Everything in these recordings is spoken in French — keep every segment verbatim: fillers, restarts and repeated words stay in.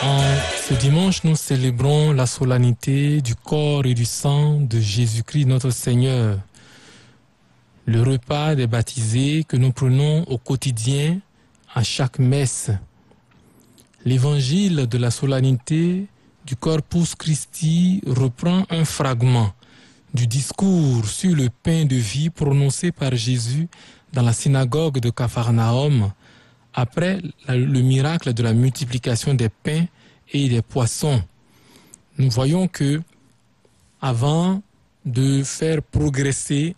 En ce dimanche, nous célébrons la solennité du corps et du sang de Jésus-Christ notre Seigneur. Le repas des baptisés que nous prenons au quotidien à chaque messe. L'évangile de la solennité du Corpus Christi reprend un fragment du discours sur le pain de vie prononcé par Jésus dans la synagogue de Capharnaüm après le miracle de la multiplication des pains et des poissons. Nous voyons que avant de faire progresser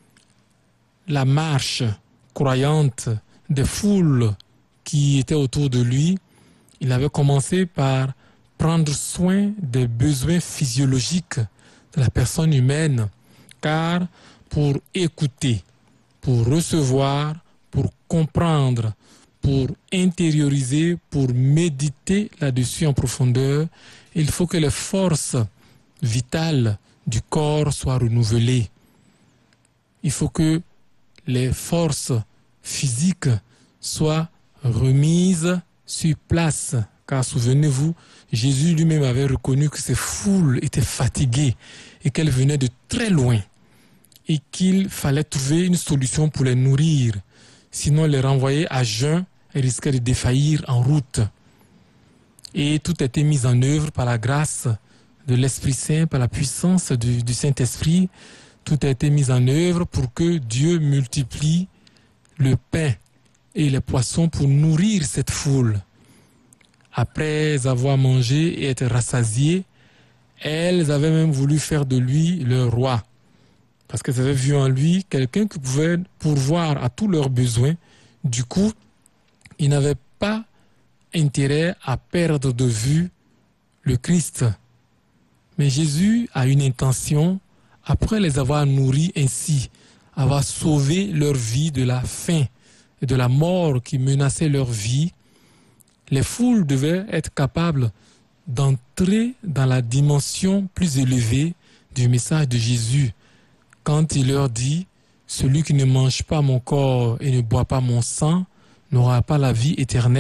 la marche croyante des foules qui étaient autour de lui, il avait commencé par prendre soin des besoins physiologiques de la personne humaine, car pour écouter, pour recevoir, pour comprendre, pour intérioriser, pour méditer là-dessus en profondeur, il faut que les forces vitales du corps soient renouvelées. Il faut que les forces physiques soient remises sur place. Car souvenez-vous, Jésus lui-même avait reconnu que ces foules étaient fatiguées et qu'elles venaient de très loin et qu'il fallait trouver une solution pour les nourrir. Sinon, les renvoyer à jeun risquait de défaillir en route. Et tout a été mis en œuvre par la grâce de l'Esprit Saint, par la puissance du, du Saint-Esprit. Tout a été mis en œuvre pour que Dieu multiplie le pain et les poissons pour nourrir cette foule. Après avoir mangé et être rassasiées, elles avaient même voulu faire de lui leur roi. Parce qu'elles avaient vu en lui quelqu'un qui pouvait pourvoir à tous leurs besoins. Du coup, ils n'avaient pas intérêt à perdre de vue le Christ. Mais Jésus a une intention, après les avoir nourris ainsi, avoir sauvé leur vie de la faim et de la mort qui menaçait leur vie. Les foules devaient être capables d'entrer dans la dimension plus élevée du message de Jésus. Quand il leur dit « Celui qui ne mange pas mon corps et ne boit pas mon sang n'aura pas la vie éternelle. »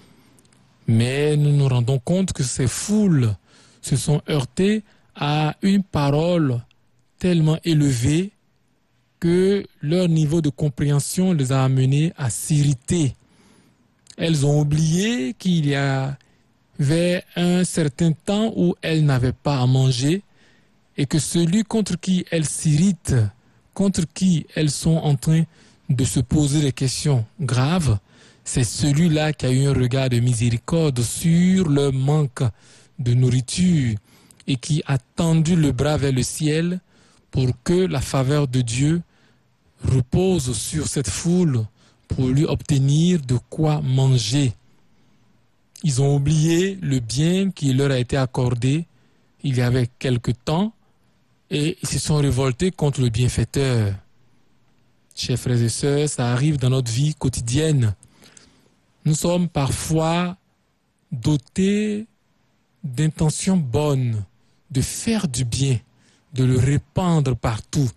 Mais nous nous rendons compte que ces foules se sont heurtées à une parole tellement élevée que leur niveau de compréhension les a amenés à s'irriter. Elles ont oublié qu'il y avait un certain temps où elles n'avaient pas à manger et que celui contre qui elles s'irritent, contre qui elles sont en train de se poser des questions graves, c'est celui-là qui a eu un regard de miséricorde sur leur manque de nourriture et qui a tendu le bras vers le ciel pour que la faveur de Dieu repose sur cette foule pour lui obtenir de quoi manger. Ils ont oublié le bien qui leur a été accordé il y avait quelque temps et ils se sont révoltés contre le bienfaiteur. Chers frères et sœurs, ça arrive dans notre vie quotidienne. Nous sommes parfois dotés d'intentions bonnes, de faire du bien, de le répandre partout.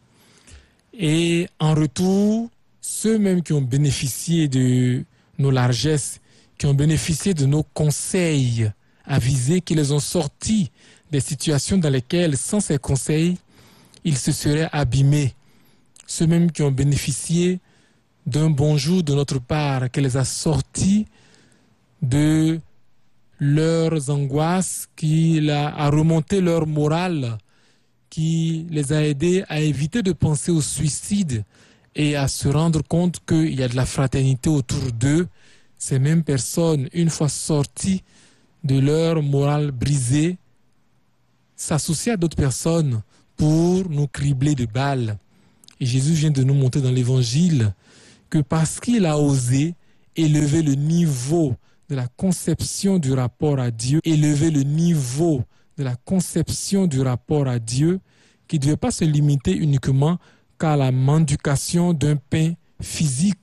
Et en retour, ceux mêmes qui ont bénéficié de nos largesses, qui ont bénéficié de nos conseils avisés, qui les ont sortis des situations dans lesquelles, sans ces conseils, ils se seraient abîmés. Ceux mêmes qui ont bénéficié d'un bonjour de notre part, qui les a sortis de leurs angoisses, qui a remonté leur morale, qui les a aidés à éviter de penser au suicide et à se rendre compte qu'il y a de la fraternité autour d'eux. Ces mêmes personnes, une fois sorties de leur morale brisée, s'associent à d'autres personnes pour nous cribler de balles. Et Jésus vient de nous montrer dans l'Évangile que parce qu'il a osé élever le niveau de la conception du rapport à Dieu, élever le niveau de la conception du rapport à Dieu, qui ne devait pas se limiter uniquement qu'à la mendication d'un pain physique,